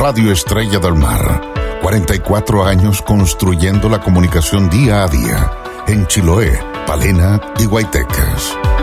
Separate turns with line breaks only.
Radio Estrella del Mar. 44 años construyendo la comunicación día a día. En Chiloé, Palena y Guaytecas.